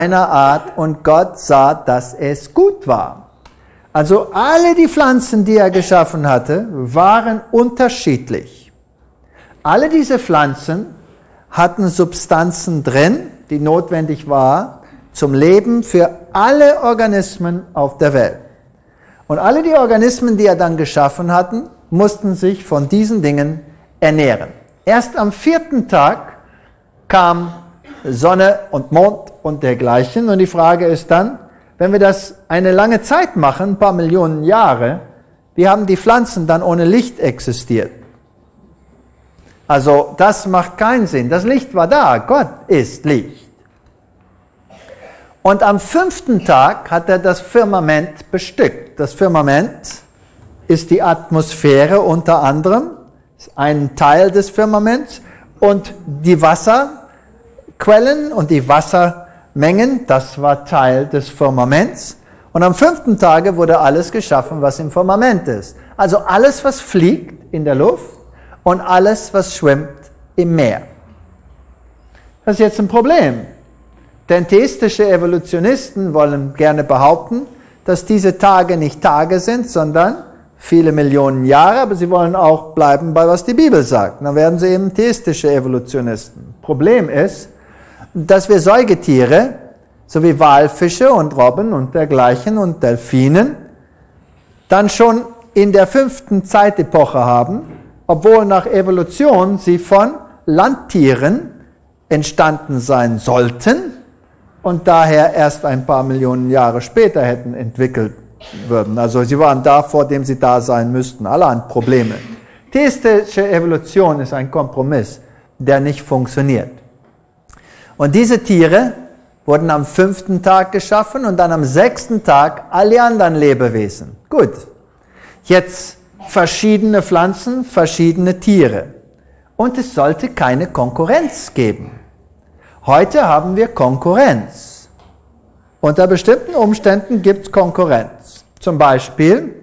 einer Art und Gott sah, dass es gut war. Also alle die Pflanzen, die er geschaffen hatte, waren unterschiedlich. Alle diese Pflanzen hatten Substanzen drin, die notwendig war zum Leben für alle Organismen auf der Welt. Und alle die Organismen, die er dann geschaffen hatten, mussten sich von diesen Dingen ernähren. Erst am 4. Tag kam Sonne und Mond und dergleichen. Und die Frage ist dann, wenn wir das eine lange Zeit machen, ein paar Millionen Jahre, wie haben die Pflanzen dann ohne Licht existiert? Also das macht keinen Sinn. Das Licht war da, Gott ist Licht. Und am 5. Tag hat er das Firmament bestückt. Das Firmament ist die Atmosphäre unter anderem, ist ein Teil des Firmaments, und die Wasserquellen und die Wassermengen, das war Teil des Firmaments. Und am 5. Tage wurde alles geschaffen, was im Firmament ist. Also alles, was fliegt in der Luft und alles, was schwimmt im Meer. Das ist jetzt ein Problem. Denn theistische Evolutionisten wollen gerne behaupten, dass diese Tage nicht Tage sind, sondern viele Millionen Jahre, aber sie wollen auch bleiben bei was die Bibel sagt. Dann werden sie eben theistische Evolutionisten. Problem ist, dass wir Säugetiere, so wie Walfische und Robben und dergleichen und Delfinen, dann schon in der 5. Zeitepoche haben, obwohl nach Evolution sie von Landtieren entstanden sein sollten und daher erst ein paar Millionen Jahre später hätten entwickelt würden. Also sie waren da, vor dem sie da sein müssten. Alle haben Probleme. Theistische Evolution ist ein Kompromiss, der nicht funktioniert. Und diese Tiere wurden am 5. Tag geschaffen und dann am 6. Tag alle anderen Lebewesen. Gut, jetzt verschiedene Pflanzen, verschiedene Tiere. Und es sollte keine Konkurrenz geben. Heute haben wir Konkurrenz. Unter bestimmten Umständen gibt es Konkurrenz. Zum Beispiel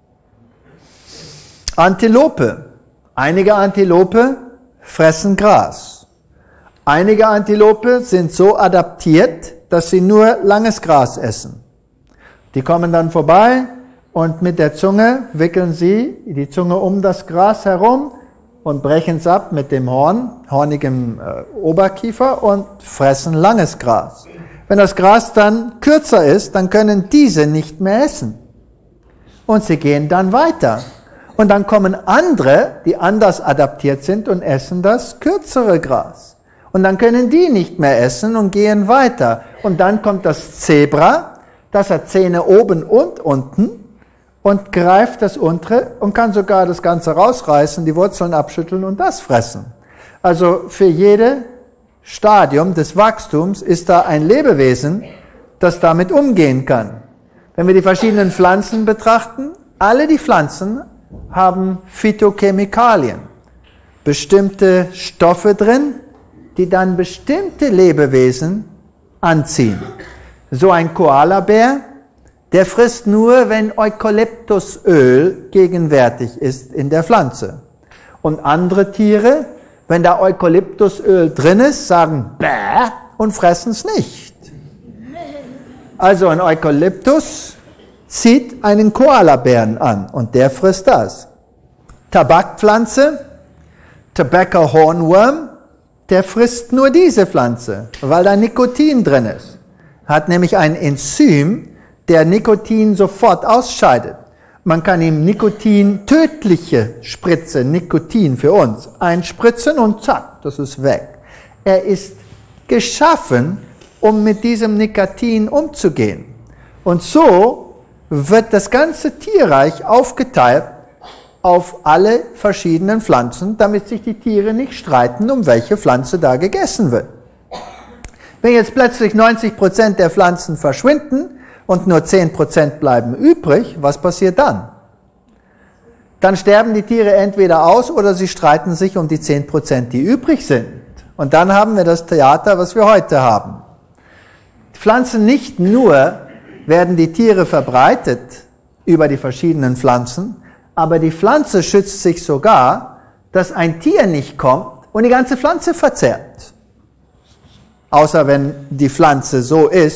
Antilope. Einige Antilope fressen Gras. Einige Antilope sind so adaptiert, dass sie nur langes Gras essen. Die kommen dann vorbei und mit der Zunge wickeln sie die Zunge um das Gras herum und brechen es ab mit dem hornigem Oberkiefer und fressen langes Gras. Wenn das Gras dann kürzer ist, dann können diese nicht mehr essen. Und sie gehen dann weiter. Und dann kommen andere, die anders adaptiert sind und essen das kürzere Gras. Und dann können die nicht mehr essen und gehen weiter. Und dann kommt das Zebra, das hat Zähne oben und unten und greift das untere und kann sogar das Ganze rausreißen, die Wurzeln abschütteln und das fressen. Also für jedes Stadium des Wachstums ist da ein Lebewesen, das damit umgehen kann. Wenn wir die verschiedenen Pflanzen betrachten, alle die Pflanzen haben Phytochemikalien, bestimmte Stoffe drin, die dann bestimmte Lebewesen anziehen. So ein Koalabär, der frisst nur, wenn Eukalyptusöl gegenwärtig ist in der Pflanze. Und andere Tiere, wenn da Eukalyptusöl drin ist, sagen bäh und fressen es nicht. Also ein Eukalyptus zieht einen Koalabären an und der frisst das. Tabakpflanze, Tobacco Hornworm, der frisst nur diese Pflanze, weil da Nikotin drin ist. Hat nämlich ein Enzym, der Nikotin sofort ausscheidet. Man kann ihm Nikotin, tödliche Spritze, Nikotin für uns, einspritzen und zack, das ist weg. Er ist geschaffen, um mit diesem Nikotin umzugehen. Und so wird das ganze Tierreich aufgeteilt auf alle verschiedenen Pflanzen, damit sich die Tiere nicht streiten, um welche Pflanze da gegessen wird. Wenn jetzt plötzlich 90% der Pflanzen verschwinden und nur 10% bleiben übrig, was passiert dann? Dann sterben die Tiere entweder aus oder sie streiten sich um die 10%, die übrig sind. Und dann haben wir das Theater, was wir heute haben. Pflanzen nicht nur werden die Tiere verbreitet über die verschiedenen Pflanzen, aber die Pflanze schützt sich sogar, dass ein Tier nicht kommt und die ganze Pflanze verzehrt. außer wenn die Pflanze so ist,